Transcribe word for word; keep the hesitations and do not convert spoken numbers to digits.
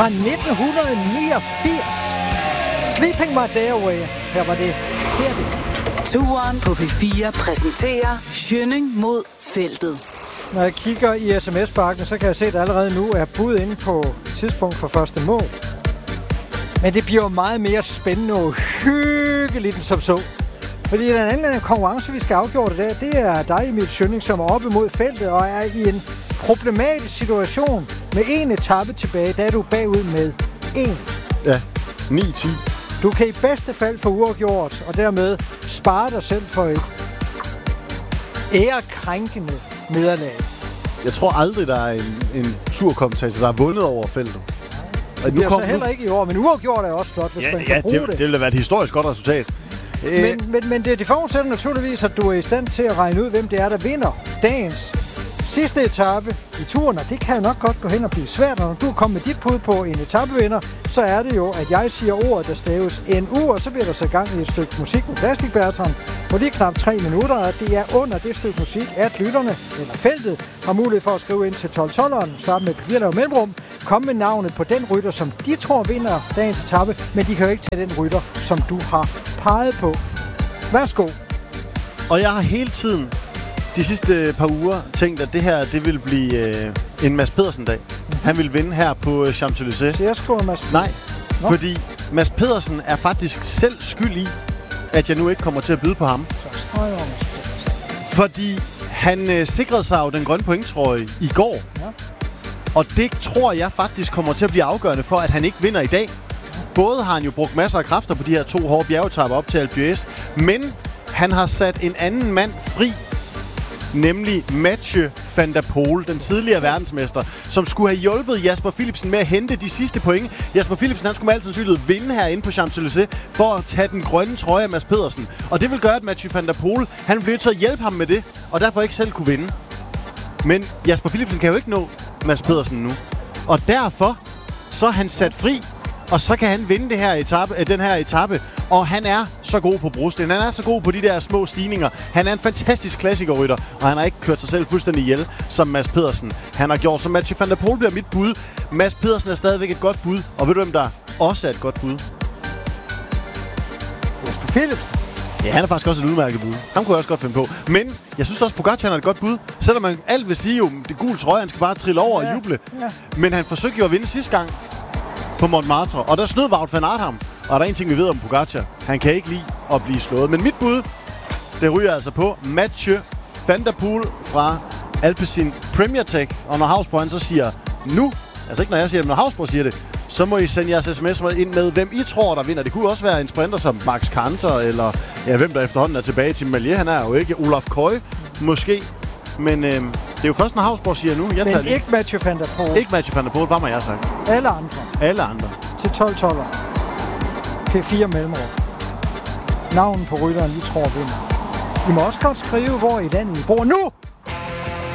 fra nitten niogfirs. Sleeping My Day Away. Her var det. Her er det. Turen på P fire præsenterer Schønning mod feltet. Når jeg kigger i sms-bakken, så kan jeg se, at allerede nu er bud inde på tidspunkt for første mål. Men det bliver jo meget mere spændende og hyggeligt end som så. Fordi den anden konkurrence, vi skal afgjøre det der, det er dig, Emil Schønning, som er oppe mod feltet og er i en problematisk situation med en etape tilbage. Der er du bagud med en. Ja, ni ti. Du kan i bedste fald få uafgjort, og dermed spare dig selv for et ærekrænkende nederlag. Jeg tror aldrig, der er en, en turkommentator, der har vundet over feltet. Det bliver så heller ikke i år, men uafgjort er også flot, hvis ja, man kan ja, bruge det. det. Det ville da være et historisk godt resultat. Men, men, men det, det forudsætter naturligvis, at du er i stand til at regne ud, hvem det er, der vinder dagens sidste etape i turen, og det kan jo nok godt gå hen og blive svært. Når du er kommet med dit bud på en etapevinder, så er det jo, at jeg siger ordet, der staves N U, og så bliver der så gang i et stykke musik med Plastik Bertram på lige knap tre minutter, og det er under det stykke musik, at lytterne, eller feltet, har mulighed for at skrive ind til tolv tolveren, starte med papir og mellemrum, komme med navnet på den rytter, som de tror vinder dagens etape, men de kan jo ikke tage den rytter, som du har peget på. Værsgo. Og jeg har hele tiden de sidste par uger tænkt, at det her, det vil blive øh, en Mads Pedersen-dag. Mm-hmm. Han vil vinde her på Champs-Élysées. Så jeg skriver Mads Pedersen? Nej, Nå. fordi Mads Pedersen er faktisk selv skyld i, at jeg nu ikke kommer til at byde på ham. Så skriver jeg Mads Pedersen. Fordi han øh, sikrede sig jo den grønne pointtrøje i går. Ja. Og det tror jeg faktisk kommer til at blive afgørende for, at han ikke vinder i dag. Både har han jo brugt masser af kræfter på de her to hårde bjergetapper op til Alpe d'Huez, men han har sat en anden mand fri, nemlig Mathieu van der Poel, den tidligere verdensmester, som skulle have hjulpet Jasper Philipsen med at hente de sidste point. Jasper Philipsen, han skulle med al sandsynlighed vinde herinde på Champs-Élysées for at tage den grønne trøje af Mads Pedersen. Og det vil gøre, at Mathieu van der Poel, han bliver til at hjælpe ham med det, og derfor ikke selv kunne vinde. Men Jasper Philipsen kan jo ikke nå Mads Pedersen nu. Og derfor så er han sat fri, og så kan han vinde det her etape, den her etape. Og han er så god på brosten. Han er så god på de der små stigninger. Han er en fantastisk klassikerrytter, og han har ikke kørt sig selv fuldstændig ihjel, som Mads Pedersen han har gjort. Så Mathieu van der Poel bliver mit bud. Mads Pedersen er stadigvæk et godt bud. Og ved du, hvem der også er et godt bud? Jasper Philipsen. Ja, han er faktisk også et udmærket bud. Ham kunne jeg også godt finde på. Men jeg synes også, Pogacar er et godt bud. Selvom man alt vil sige, jo, det gule trøje, han skal bare trille over ja, og juble. Ja. Men han forsøgte jo at vinde sidste gang på Montmartre, og der snød Wout van Aert ham. Og der er en ting, vi ved om Pogacar. Han kan ikke lide at blive slået. Men mit bud, det ryger altså på Mathieu van der Poel fra Alpecin Premier Tech. Og når Havsborg så siger nu, altså ikke når jeg siger det, men når Havsborg siger det, så må I sende jeres sms ind med, hvem I tror, der vinder. Det kunne også være en sprinter som Max Kanter, eller ja, hvem der efterhånden er tilbage til Malier. Han er jo ikke Olaf Koy, måske. Men øh, det er jo først, når Havsborg siger nu. Jeg men ikke Mathieu van der Poel. Ikke Mathieu van der Poel, hvad må jeg sagt? Alle andre. Alle andre. Til tolv tolver. P fire mellemrum. Navnen på rytteren, vi tror vinder. I må også godt skrive, hvor i landet I bor nu!